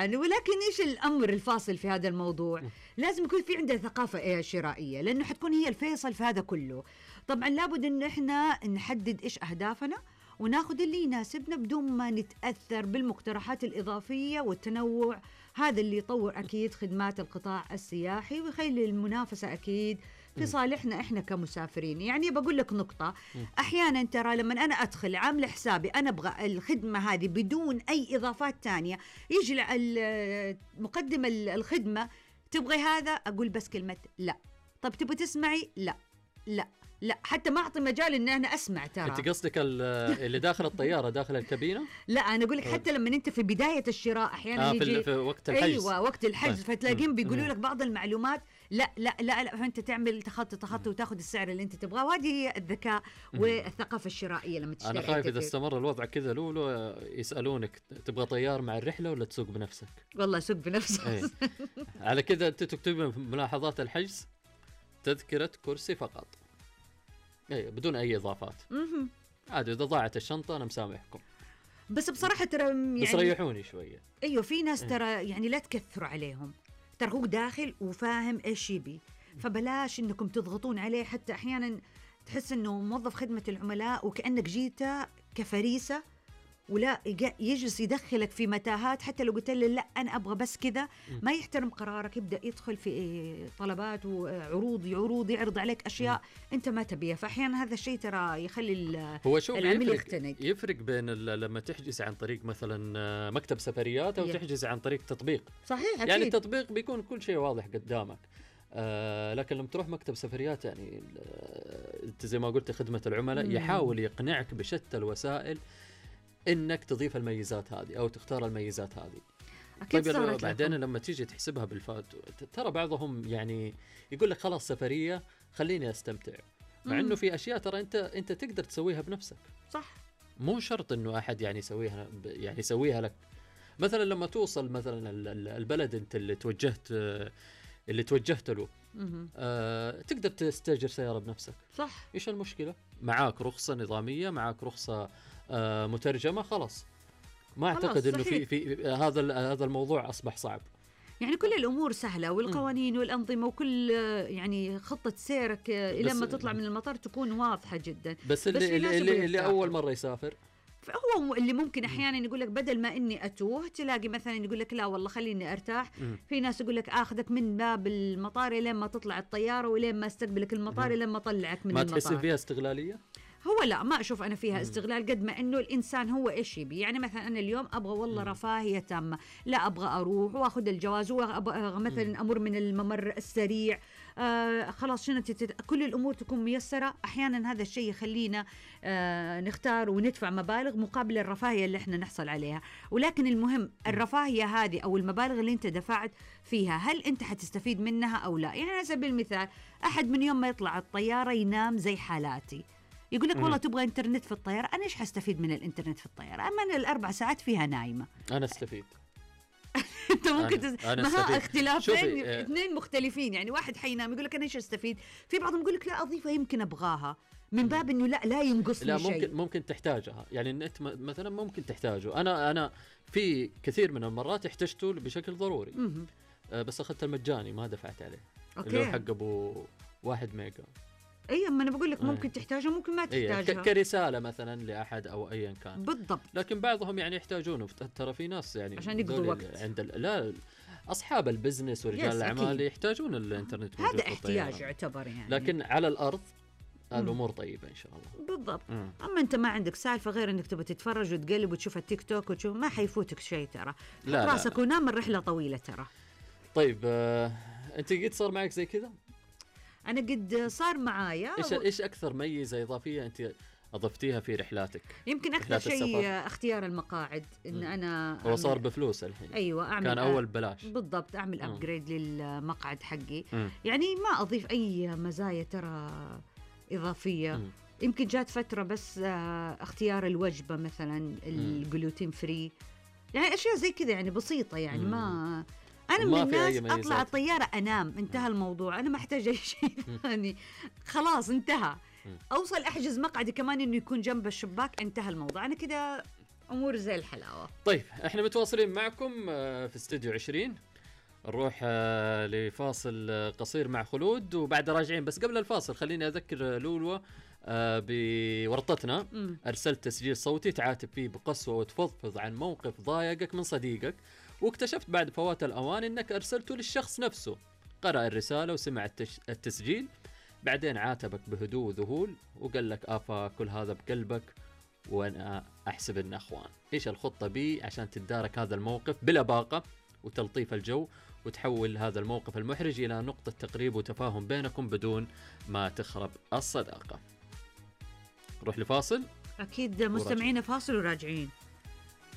طبعا. ولكن إيش الأمر الفاصل في هذا الموضوع؟ لازم يكون في عندنا ثقافة شرائية، لأنه حتكون هي الفيصل في هذا كله. طبعا لابد إن إحنا نحدد إيش أهدافنا وناخد اللي يناسبنا بدون ما نتأثر بالمقترحات الإضافية والتنوع. هذا اللي يطور أكيد خدمات القطاع السياحي ويخلي المنافسة أكيد في صالحنا إحنا كمسافرين. يعني بقول لك نقطة، أحيانا ترى لما أنا أدخل عامل حسابي أنا أبغى الخدمة هذه بدون أي إضافات تانية، يجي مقدم الخدمة تبغي هذا، أقول بس كلمة لا. طب تبغي تسمعي؟ لا لا لا، حتى ما أعطي مجال إن أنا أسمع. ترى أنت قصدك اللي داخل الطيارة داخل الكابينة؟ لا أنا أقول لك حتى لما أنت في بداية الشراء أحيانا يجي في وقت الحجز. أيوة وقت الحجز، فتلاقين بيقولوا لك بعض المعلومات لا لا لا لا، فأنت تعمل تخطي وتاخذ السعر اللي أنت تبغاه. وهذه هي الذكاء والثقافة الشرائية لما تشتري. أنا خايف إذا استمر الوضع كذا لولو يسألونك تبغى طيار مع الرحلة ولا تسوق بنفسك؟ والله سوق بنفسك. على كذا أنت تكتب ملاحظات الحجز: تذكرة كرسي فقط، بدون أي إضافات. عادي إذا ضاعت الشنطة أنا مسامحكم. بس بصراحة ترى يعني بس ريحوني شوية. أيوة في ناس ترى يعني لا تكثروا عليهم، ترى هو داخل وفاهم إيش يبي، فبلاش إنكم تضغطون عليه. حتى أحيانا تحس إنه موظف خدمة العملاء وكأنك جيته كفريسة، ولا يجلس يدخلك في متاهات. حتى لو قلت له لا أنا أبغى بس كذا، ما يحترم قرارك، يبدأ يدخل في طلبات وعروض يعرض عليك أشياء أنت ما تبيها. فأحيانا هذا الشيء ترى يخلي العميل يختنق. يفرق بين لما تحجز عن طريق مثلا مكتب سفريات أو تحجز عن طريق تطبيق. صحيح أكيد. يعني التطبيق بيكون كل شيء واضح قدامك، لكن لما تروح مكتب سفريات يعني أنت زي ما قلت خدمة العملاء يحاول يقنعك بشتى الوسائل إنك تضيف الميزات هذه أو تختار الميزات هذه. طيب بعدين لما تيجي تحسبها بالفات، ترى بعضهم يعني يقول لك خلاص سفرية خليني أستمتع، مع إنه في أشياء ترى أنت تقدر تسويها بنفسك. صح، مو شرط إنه أحد يعني يسويها لك. مثلا لما توصل مثلا البلد أنت اللي توجهت له، تقدر تستأجر سيارة بنفسك. صح. إيش المشكلة؟ معاك رخصة نظامية، معاك رخصة مترجمة، خلاص. ما أعتقد إنه في هذا الموضوع أصبح صعب. يعني كل الأمور سهلة، والقوانين والأنظمة وكل يعني خطة سيرك لما تطلع من المطار تكون واضحة جدا. بس اللي أول مرة يسافر فهو اللي ممكن أحيانا يقول لك بدل ما إني أتوه، تلاقي مثلا يقول لك لا والله خليني أرتاح. في ناس يقول لك أخذك من باب المطار لين ما تطلع الطيارة ولين ما استقبلك المطار لين ما طلعك من المطار. ما تحس فيها استغلالية؟ هو لا، ما أشوف أنا فيها استغلال قد ما إنه الإنسان هو إيش يبي. يعني مثلا أنا اليوم أبغى والله رفاهية تامة، لا أبغى أروح وأخذ الجواز وأبغى مثلا أمر من الممر السريع، خلاص شنو كل الأمور تكون ميسرة. أحيانا هذا الشيء يخلينا نختار وندفع مبالغ مقابل الرفاهية اللي إحنا نحصل عليها. ولكن المهم الرفاهية هذه أو المبالغ اللي أنت دفعت فيها، هل أنت حتستفيد منها أو لا؟ يعني على سبيل المثال أحد من يوم ما يطلع الطيارة ينام زي حالاتي، يقول لك والله تبغى انترنت في الطيارة. أنا إيش حستفيد من الانترنت في الطيارة؟ أما أنا 4 ساعات فيها نايمة. أنا استفيد. أنت ممكن ما اختلافين اثنين مختلفين. يعني واحد حينام يقول لك أنا إيش أستفيد، في بعضهم يقول لك لا أضيفها يمكن أبغاها من باب إنه لا ينقصني شيء. لا ممكن تحتاجها. يعني النت مثلا ممكن تحتاجه. أنا في كثير من المرات احتجته بشكل ضروري، بس أخذت المجاني ما دفعت عليه. اللي هو حق أبو 1 ميجا. اي ما انا بقول لك ممكن تحتاجها ممكن ما تحتاجها، كرساله مثلا لاحد او ايا كان. بالضبط. لكن بعضهم يعني يحتاجونه. ترى في ناس يعني عشان يقضوا وقت لا اصحاب البزنس ورجال الاعمال يحتاجون الانترنت. هذا احتياج يعتبر يعني. لكن على الارض الامور طيبه ان شاء الله. بالضبط. اما انت ما عندك سالفه غير انك تبغى تتفرج وتقلب وتشوف التيك توك وتشوف، ما حيفوتك شيء ترى. راسك ونام، الرحله طويله ترى. طيب انت قد صار معك زي كذا؟ أنا قد صار معايا. إيش أكثر ميزة إضافية أنت أضفتيها في رحلاتك؟ يمكن أكثر شيء اختيار المقاعد. إن أنا هو صار بفلوس الحين. أيوة أعمل، كان أول بلاش. بالضبط، أعمل أبجريد للمقعد حقي. يعني ما أضيف أي مزايا ترى إضافية. يمكن جات فترة بس اختيار الوجبة مثلا الجلوتين فري، يعني أشياء زي كذا يعني بسيطة. يعني ما أنا من الناس أطلع الطيارة أنام، انتهى الموضوع. أنا ما أحتاج أي شيء ثاني، خلاص انتهى. أوصل أحجز مقعدي كمان إنه يكون جنب الشباك، انتهى الموضوع. أنا كده امور زي الحلاوه. طيب احنا متواصلين معكم في استوديو 20. نروح لفاصل قصير مع خلود وبعد راجعين. بس قبل الفاصل خليني اذكر لولو بورطتنا. ارسلت تسجيل صوتي تعاتب فيه بقسوه وتفضفض عن موقف ضايقك من صديقك، واكتشفت بعد فوات الاوان انك ارسلته للشخص نفسه. قرأ الرساله وسمع التسجيل، بعدين عاتبك بهدوء وذهول وقال لك افا كل هذا بقلبك وانا احسب ان اخوان. ايش الخطه بي عشان تتدارك هذا الموقف بلباقه وتلطيف الجو وتحول هذا الموقف المحرج الى نقطه تقريب وتفاهم بينكم بدون ما تخرب الصداقه؟ نروح لفاصل. اكيد مستمعينا، فاصل وراجعين.